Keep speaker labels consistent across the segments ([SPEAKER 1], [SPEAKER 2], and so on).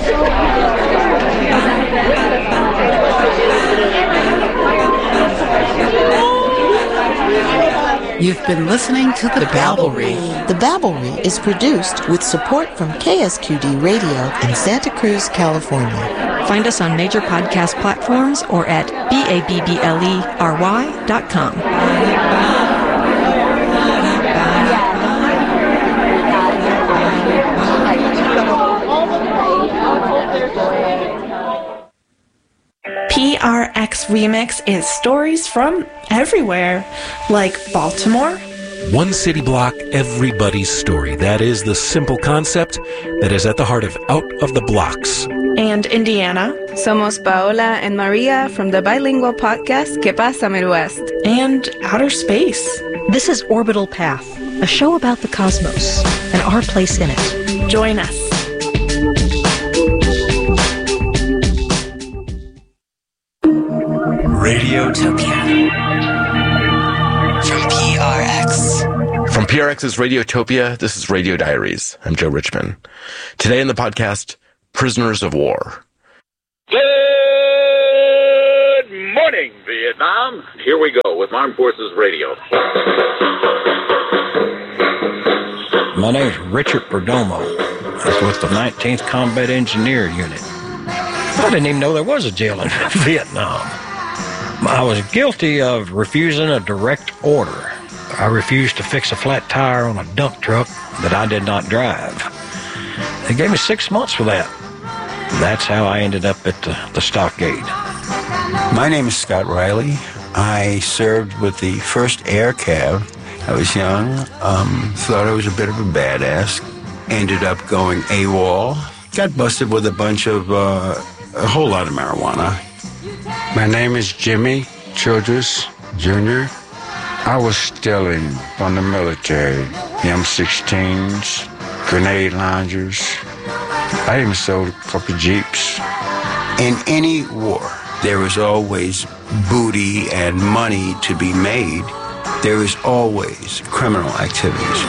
[SPEAKER 1] You've been listening to The Babblery.
[SPEAKER 2] The Babblery is produced with support from KSQD Radio in Santa Cruz, California.
[SPEAKER 3] Find us on major podcast platforms or at babblery.com.
[SPEAKER 4] PRX Remix is stories from everywhere, like Baltimore.
[SPEAKER 5] One city block, everybody's story. That is the simple concept that is at the heart of Out of the Blocks.
[SPEAKER 4] And Indiana.
[SPEAKER 6] Somos Paola and Maria from the bilingual podcast Que Pasa Midwest.
[SPEAKER 4] And outer space.
[SPEAKER 3] This is Orbital Path, a show about the cosmos and our place in it.
[SPEAKER 4] Join us.
[SPEAKER 7] Radiotopia. From PRX.
[SPEAKER 8] From PRX's Radiotopia, this is Radio Diaries. I'm Joe Richman. Today in the podcast, Prisoners of War.
[SPEAKER 9] Good morning, Vietnam. Here we go with Armed Forces Radio.
[SPEAKER 10] My name's Richard Perdomo. I was with the 19th Combat Engineer Unit. I didn't even know there was a jail in Vietnam. I was guilty of refusing a direct order. I refused to fix a flat tire on a dump truck that I did not drive. They gave me 6 months for that. That's how I ended up at the stockade.
[SPEAKER 11] My name is Scott Riley. I served with the 1st Air Cav. I was young, thought I was a bit of a badass. Ended up going AWOL. Got busted with a bunch of, a whole lot of marijuana.
[SPEAKER 12] My name is Jimmy Childress, Jr. I was stealing from the military, M16s, grenade launchers. I even sold a couple Jeeps.
[SPEAKER 11] In any war, there is always booty and money to be made. There is always criminal activities.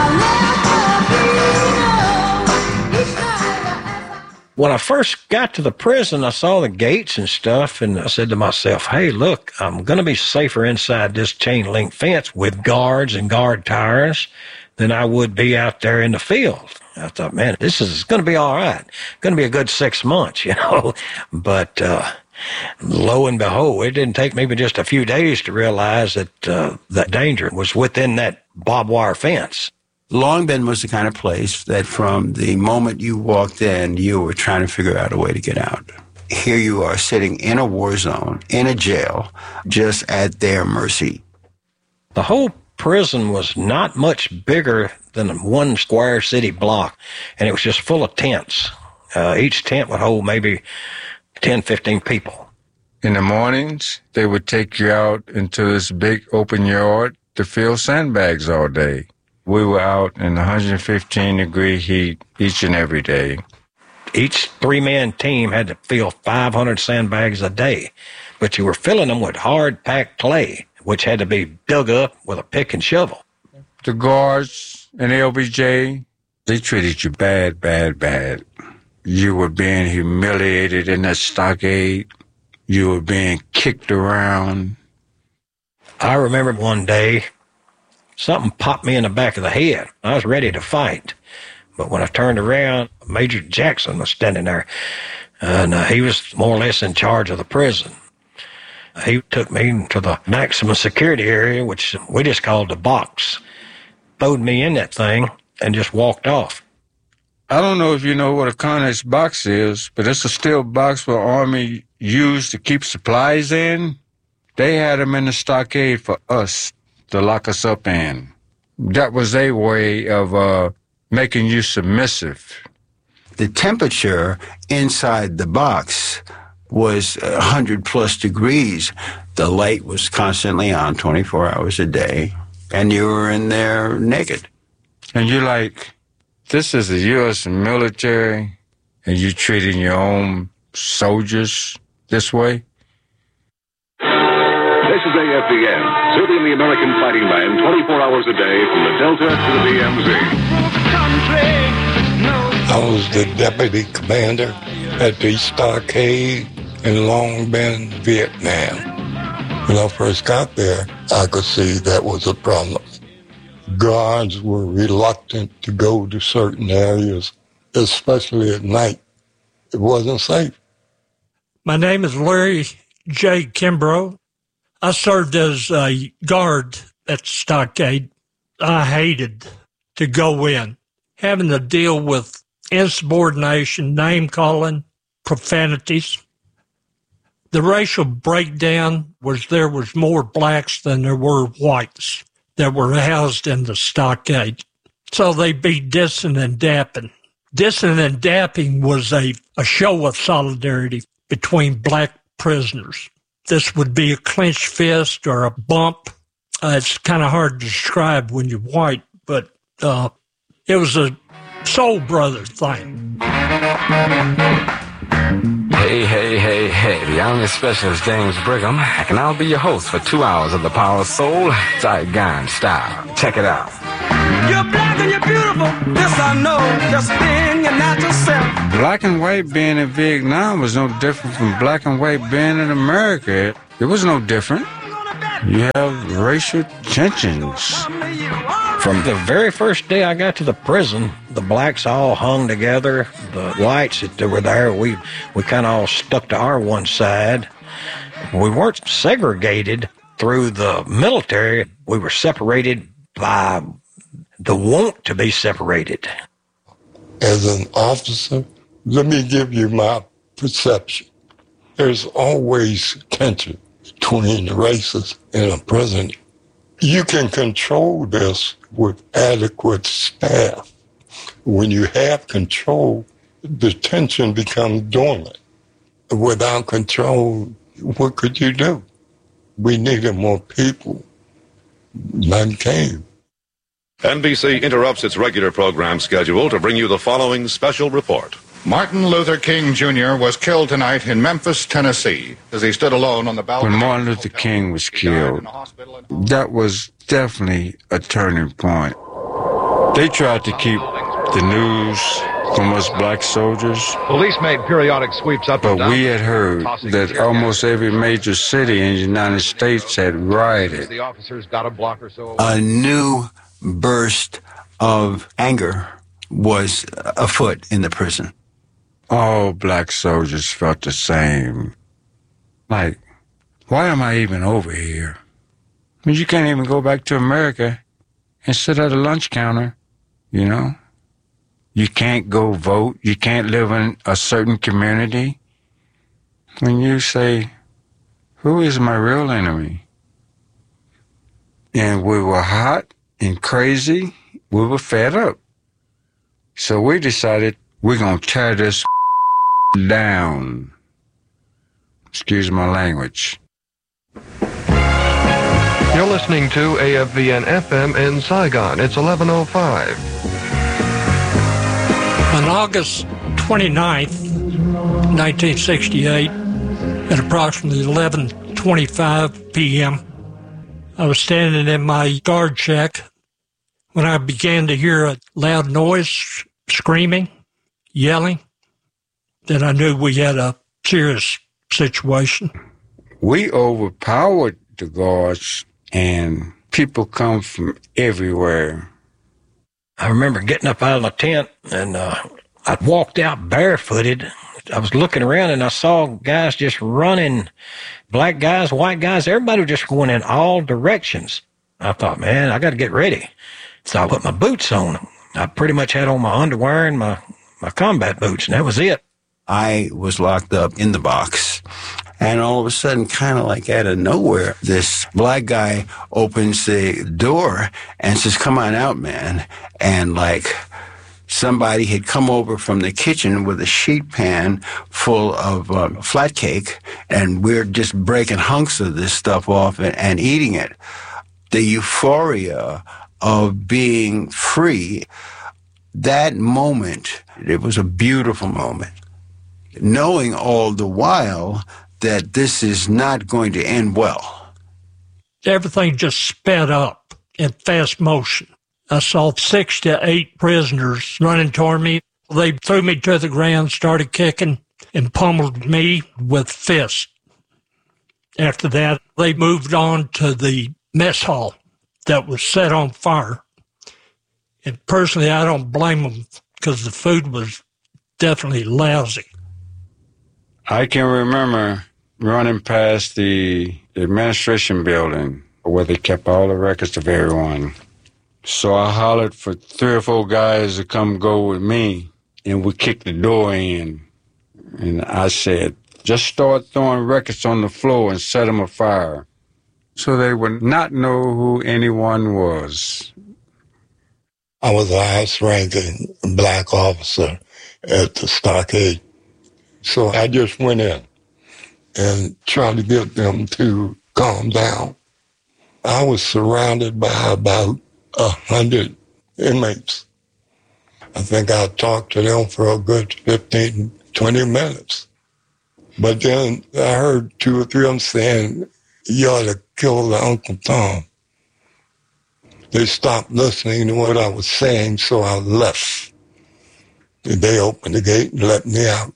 [SPEAKER 10] When I first got to the prison, I saw the gates and stuff, and I said to myself, hey, look, I'm going to be safer inside this chain-link fence with guards and guard tires than I would be out there in the field. I thought, man, this is going to be all right. Going to be a good 6 months, you know. But lo and behold, it didn't take me but just a few days to realize that the danger was within that barbed wire fence.
[SPEAKER 11] Long Binh was the kind of place that from the moment you walked in, you were trying to figure out a way to get out. Here you are sitting in a war zone, in a jail, just at their mercy.
[SPEAKER 10] The whole prison was not much bigger than one square city block, and it was just full of tents. Each tent would hold maybe 10, 15 people.
[SPEAKER 12] In the mornings, they would take you out into this big open yard to fill sandbags all day. We were out in 115-degree heat each and every day.
[SPEAKER 10] Each three-man team had to fill 500 sandbags a day, but you were filling them with hard-packed clay, which had to be dug up with a pick and shovel.
[SPEAKER 12] The guards and LBJ, they treated you bad, bad, bad. You were being humiliated in that stockade. You were being kicked around.
[SPEAKER 10] I remember one day, something popped me in the back of the head. I was ready to fight. But when I turned around, Major Jackson was standing there, and he was more or less in charge of the prison. He took me to the maximum security area, which we just called the box, throwed me in that thing, and just walked off.
[SPEAKER 12] I don't know if you know what a Connex box is, but it's a steel box where Army used to keep supplies in. They had them in the stockade for us to lock us up in. That was a way of making you submissive.
[SPEAKER 11] The temperature inside the box was 100-plus degrees. The light was constantly on 24 hours a day, and you were in there naked.
[SPEAKER 12] And you're like, this is the U.S. military, and you're treating your own soldiers this way?
[SPEAKER 9] This is AFDN, serving the American fighting man 24 hours a day from the Delta to the DMZ.
[SPEAKER 13] I was the deputy commander at the stockade in Long Binh, Vietnam. When I first got there, I could see that was a problem. Guards were reluctant to go to certain areas, especially at night. It wasn't safe.
[SPEAKER 14] My name is Larry J. Kimbrough. I served as a guard at the stockade. I hated to go in, having to deal with insubordination, name-calling, profanities. The racial breakdown was there was more blacks than there were whites that were housed in the stockade. So they'd be dissing and dapping. Dissing and dapping was a show of solidarity between black prisoners. This would be a clenched fist or a bump. It's kind of hard to describe when you're white, but it was a soul brother thing.
[SPEAKER 15] Hey, the Army Specialist James Brigham. I can now be your host for 2 hours of the Power of Soul, Saigon style. Check it out.
[SPEAKER 16] You're black and you're beautiful, this I know, just being your natural self.
[SPEAKER 12] Black and white being in Vietnam was no different from black and white being in America. It was no different. You have racial tensions.
[SPEAKER 10] From the very first day I got to the prison, the blacks all hung together. The whites that were there, we kind of all stuck to our one side. We weren't segregated through the military. We were separated by the want to be separated.
[SPEAKER 13] As an officer, let me give you my perception. There's always tension between the races in a prison. You can control this with adequate staff. When you have control, the tension becomes dormant. Without control, what could you do? We needed more people. None came.
[SPEAKER 9] NBC interrupts its regular program schedule to bring you the following special report.
[SPEAKER 17] Martin Luther King Jr. was killed tonight in Memphis, Tennessee, as he stood alone on the balcony.
[SPEAKER 12] When Martin Luther King was killed, that was definitely a turning point. They tried to keep the news from us black soldiers.
[SPEAKER 17] Police made periodic sweeps up and down.
[SPEAKER 12] But we had heard that almost every major city in the United States had rioted.
[SPEAKER 17] The officers got a block or so.
[SPEAKER 11] A new burst of anger was afoot in the prison.
[SPEAKER 12] All black soldiers felt the same. Like, why am I even over here? I mean, you can't even go back to America and sit at a lunch counter, you know? You can't go vote. You can't live in a certain community. When you say, who is my real enemy? And we were hot and crazy. We were fed up. So we decided we're going to tear this down. Excuse my language.
[SPEAKER 18] You're listening to AFVN FM in Saigon. It's 11:05.
[SPEAKER 14] On August 29th, 1968, at approximately 11:25 p.m., I was standing in my guard shack when I began to hear a loud noise, screaming, yelling. Then I knew we had a serious situation.
[SPEAKER 12] We overpowered the guards, and people come from everywhere.
[SPEAKER 10] I remember getting up out of the tent, and I walked out barefooted. I was looking around, and I saw guys just running, black guys, white guys, everybody was just going in all directions. I thought, man, I got to get ready. So I put my boots on. I pretty much had on my underwear and my combat boots, and that was it.
[SPEAKER 11] I was locked up in the box, and all of a sudden, kind of like out of nowhere, this black guy opens the door and says, "Come on out, man." And like somebody had come over from the kitchen with a sheet pan full of flat cake, and we're just breaking hunks of this stuff off and eating it. The euphoria of being free, that moment, it was a beautiful moment. Knowing all the while that this is not going to end well.
[SPEAKER 14] Everything just sped up in fast motion. I saw 6 to 8 prisoners running toward me. They threw me to the ground, started kicking. and pummeled me with fists. After that, they moved on to the mess hall that was set on fire. And personally, I don't blame them because the food was definitely lousy.
[SPEAKER 12] I can remember running past the administration building where they kept all the records of everyone. So I hollered for 3 or 4 guys to come go with me, and we kicked the door in. And I said, just start throwing records on the floor and set them afire so they would not know who anyone was.
[SPEAKER 13] I was the highest-ranking black officer at the stockade. So I just went in and tried to get them to calm down. I was surrounded by about 100 inmates. I think I talked to them for a good 15, 20 minutes. But then I heard 2 or 3 of them saying, you ought to kill the Uncle Tom. They stopped listening to what I was saying, so I left. They opened the gate and let me out.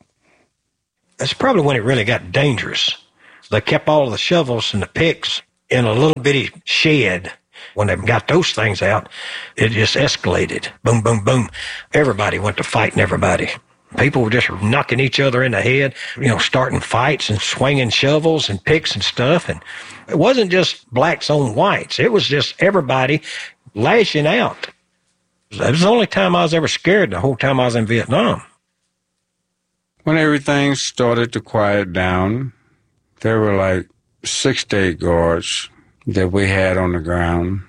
[SPEAKER 10] That's probably when it really got dangerous. They kept all the shovels and the picks in a little bitty shed. When they got those things out, it just escalated. Boom, boom, boom. Everybody went to fighting everybody. People were just knocking each other in the head, starting fights and swinging shovels and picks and stuff. And it wasn't just blacks on whites. It was just everybody lashing out. That was the only time I was ever scared the whole time I was in Vietnam.
[SPEAKER 12] When everything started to quiet down, there were like 6 to 8 guards that we had on the ground,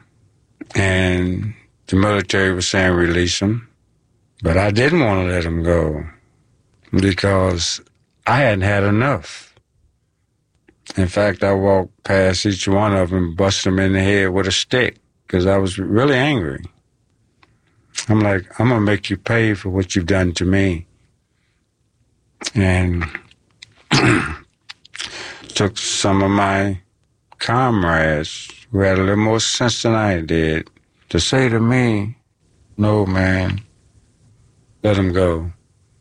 [SPEAKER 12] and the military was saying release them. But I didn't want to let them go because I hadn't had enough. In fact, I walked past each one of them, busted them in the head with a stick because I was really angry. I'm like, I'm going to make you pay for what you've done to me. And took some of my comrades who had a little more sense than I did to say to me, no, man, let him go.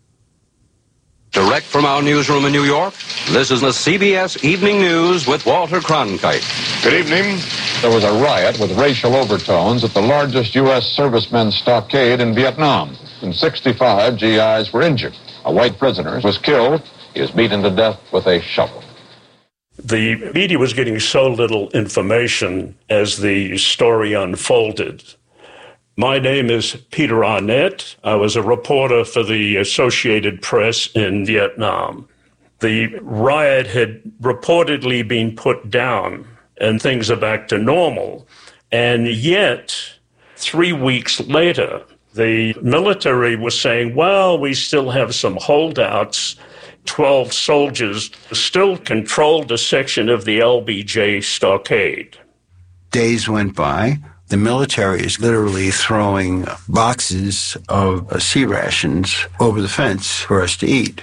[SPEAKER 19] Direct from our newsroom in New York, this is the CBS Evening News with Walter Cronkite.
[SPEAKER 17] Good evening. There was a riot with racial overtones at the largest U.S. servicemen's stockade in Vietnam. And 65 GIs were injured. A white prisoner was killed. He was beaten to death with a shovel.
[SPEAKER 20] The media was getting so little information as the story unfolded. My name is Peter Arnett. I was a reporter for the Associated Press in Vietnam. The riot had reportedly been put down and things are back to normal. And yet, 3 weeks later, the military was saying, well, we still have some holdouts. 12 soldiers still controlled a section of the LBJ stockade.
[SPEAKER 11] Days went by. The military is literally throwing boxes of sea rations over the fence for us to eat.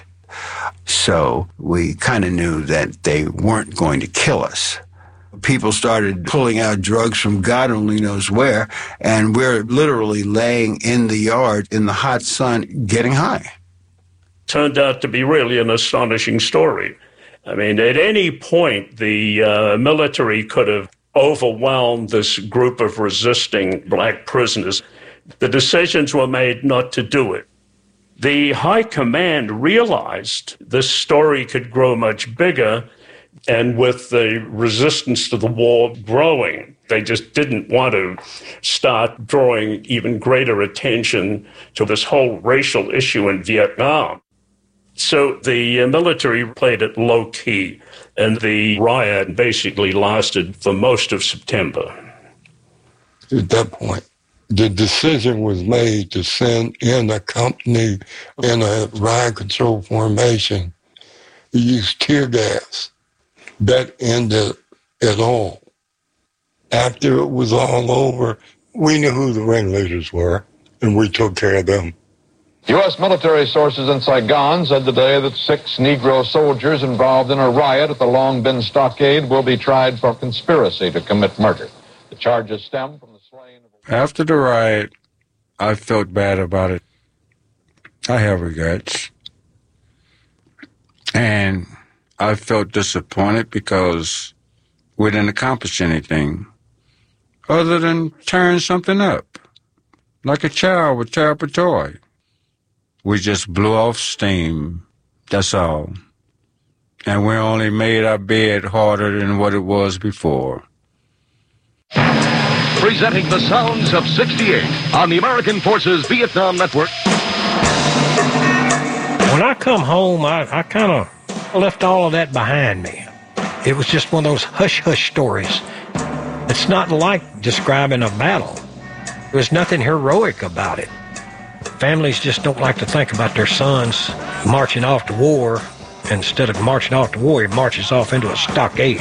[SPEAKER 11] So we kind of knew that they weren't going to kill us. People started pulling out drugs from God only knows where, and we're literally laying in the yard in the hot sun getting high.
[SPEAKER 20] Turned out to be really an astonishing story. I mean, at any point, the military could have overwhelmed this group of resisting black prisoners. The decisions were made not to do it. The high command realized this story could grow much bigger, and with the resistance to the war growing, they just didn't want to start drawing even greater attention to this whole racial issue in Vietnam. So the military played it low-key, and the riot basically lasted for most of September.
[SPEAKER 13] At that point, the decision was made to send in a company in a riot control formation to use tear gas. That ended it all. After it was all over, we knew who the ringleaders were, and we took care of them.
[SPEAKER 17] U.S. military sources in Saigon said today that 6 Negro soldiers involved in a riot at the Long Binh stockade will be tried for conspiracy to commit murder. The charges stem from the slaying of...
[SPEAKER 12] After the riot, I felt bad about it. I have regrets. And I felt disappointed because we didn't accomplish anything other than turn something up, like a child would tear up a toy. We just blew off steam, that's all. And we only made our bed harder than what it was before.
[SPEAKER 9] Presenting the sounds of 68 on the American Forces Vietnam Network.
[SPEAKER 10] When I come home, I kind of left all of that behind me. It was just one of those hush-hush stories. It's not like describing a battle. There's nothing heroic about it. Families just don't like to think about their sons marching off to war. Instead of marching off to war, he marches off into a stockade.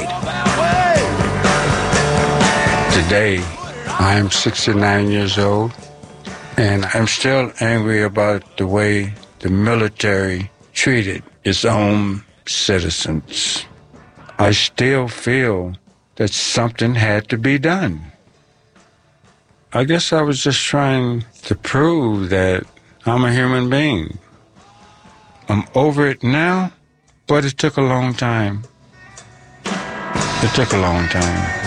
[SPEAKER 12] Today, I am 69 years old, and I'm still angry about the way the military treated its own citizens. I still feel that something had to be done. I guess I was just trying to prove that I'm a human being. I'm over it now, but it took a long time. It took a long time.